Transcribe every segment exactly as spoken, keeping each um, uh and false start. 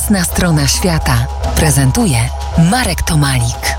Jasna strona świata prezentuje Marek Tomalik.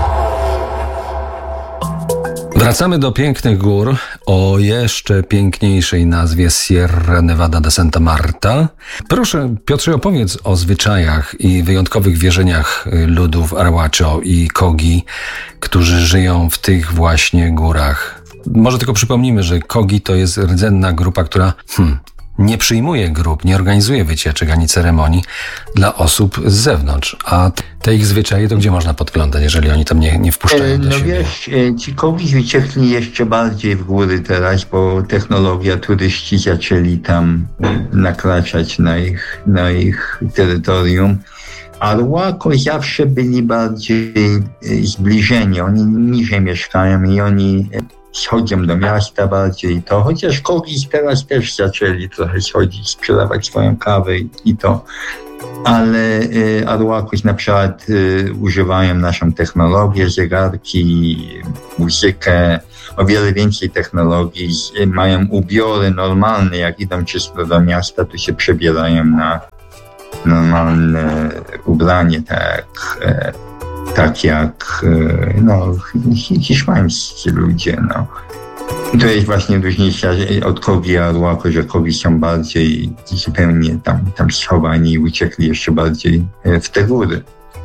Wracamy do pięknych gór o jeszcze piękniejszej nazwie Sierra Nevada de Santa Marta. Proszę, Piotrze, opowiedz o zwyczajach i wyjątkowych wierzeniach ludów Arhuaco i Kogi, którzy żyją w tych właśnie górach. Może tylko przypomnijmy, że Kogi to jest rdzenna grupa, która hmm, nie przyjmuje grup, nie organizuje wycieczek ani ceremonii dla osób z zewnątrz. A te ich zwyczaje to gdzie można podglądać, jeżeli oni tam nie, nie wpuszczają do no siebie? Wiesz, ci Kogi uciekli jeszcze bardziej w góry teraz, bo technologia, turyści zaczęli tam nakraczać na ich, na ich terytorium. Arhuaco zawsze byli bardziej zbliżeni, oni niżej mieszkają i oni schodzą do miasta bardziej to, chociaż Kogi teraz też zaczęli trochę schodzić, sprzedawać swoją kawę i, i to, ale y, Arhuacos na przykład y, używają naszą technologię, zegarki, muzykę, o wiele więcej technologii, y, mają ubiory normalne, jak idą czysto do miasta, to się przebierają na normalne ubranie, tak jak y, tak jak no, hiszpańscy ludzie. No. I to jest właśnie różnica od Kogi i Arhuaco, że Kogi są bardziej zupełnie tam, tam schowani i uciekli jeszcze bardziej w te góry.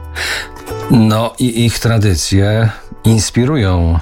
No i ich tradycje inspirują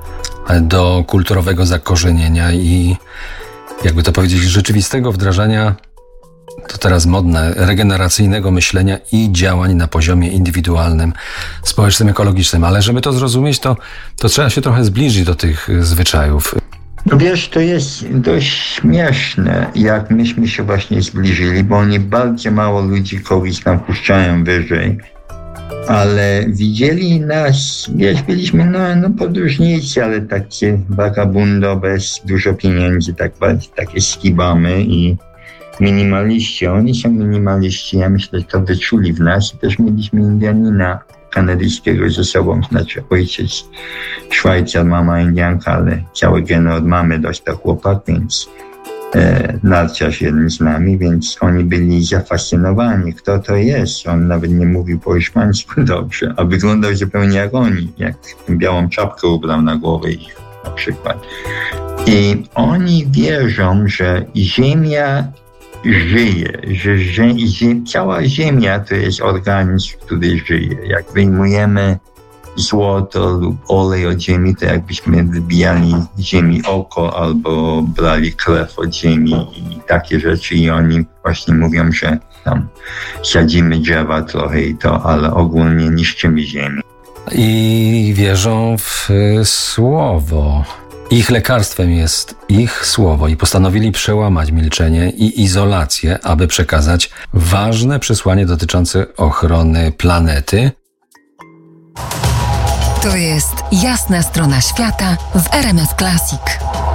do kulturowego zakorzenienia i, jakby to powiedzieć, rzeczywistego wdrażania, to teraz modne, regeneracyjnego myślenia i działań na poziomie indywidualnym, społecznym, ekologicznym. Ale żeby to zrozumieć, to, to trzeba się trochę zbliżyć do tych zwyczajów. No wiesz, to jest dość śmieszne, jak myśmy się właśnie zbliżyli, bo oni bardzo mało ludzi kogoś tam puszczają wyżej. Ale widzieli nas, wiesz, byliśmy no, no podróżnicy, ale takie vagabundo bez dużo pieniędzy, tak, takie skibamy i minimaliści. Oni są minimaliści, ja myślę, że to wyczuli w nas i też mieliśmy Indianina kanadyjskiego ze sobą, znaczy ojciec Szwajcar, mama Indianka, ale całe geny od mamy dostał chłopak, więc e, narciarz jeden z nami, więc oni byli zafascynowani, kto to jest. On nawet nie mówił po hiszpańsku dobrze, a wyglądał zupełnie jak oni, jak białą czapkę ubrał na głowę ich na przykład. I oni wierzą, że ziemia żyje, że, że ziem, cała ziemia to jest organizm, który żyje. Jak wyjmujemy złoto lub olej od ziemi, to jakbyśmy wybijali z ziemi oko albo brali krew od ziemi i takie rzeczy. I oni właśnie mówią, że tam sadzimy drzewa trochę i to, ale ogólnie niszczymy ziemię. I wierzą w słowo. Ich lekarstwem jest ich słowo i postanowili przełamać milczenie i izolację, aby przekazać ważne przesłanie dotyczące ochrony planety. To jest Jasna strona świata w R M S Classic.